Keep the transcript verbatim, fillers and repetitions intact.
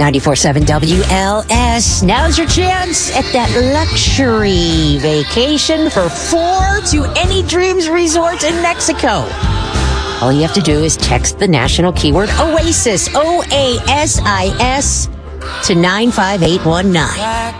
ninety-four point seven W L S. Now's your chance at that luxury vacation for four to Any Dreams Resort in Mexico. All you have to do is text the national keyword OASIS, O A S I S, to nine five eight one nine.